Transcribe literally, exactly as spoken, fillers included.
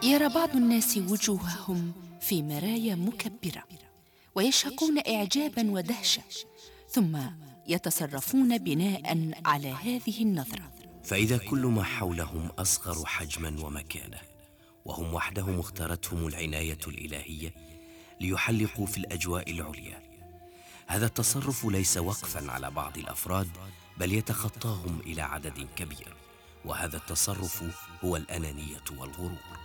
يرى بعض الناس وجوههم في مرايا مكبرة ويشهقون إعجابا ودهشة، ثم يتصرفون بناء على هذه النظرة. فإذا كل ما حولهم أصغر حجما ومكانة، وهم وحدهم اختارتهم العناية الإلهية ليحلقوا في الأجواء العليا، هذا التصرف ليس وقفا على بعض الأفراد، بل يتخطاهم إلى عدد كبير، وهذا التصرف هو الأنانية والغرور.